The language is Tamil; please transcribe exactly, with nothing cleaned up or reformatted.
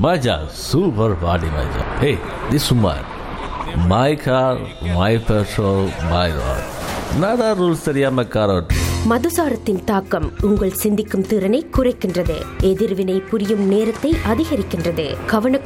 Maja, super party Maja. Hey, this woman, my car, my petrol, my road. Nada rules தெரியாம கார் ஓட்டு. மதுசாரத்தின் தாக்கம் உங்கள் சிந்திக்கும் திறனை குறைக்கின்றது, எதிர்வினை புரியும் நேரத்தை அதிகரிக்கின்றது, கவன